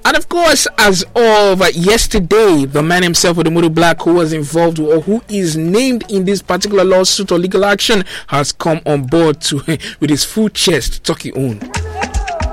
And of course, as of yesterday, the man himself, Odumodu Black, who was involved or who is named in this particular lawsuit or legal action, has come on board to with his full chest, talking on.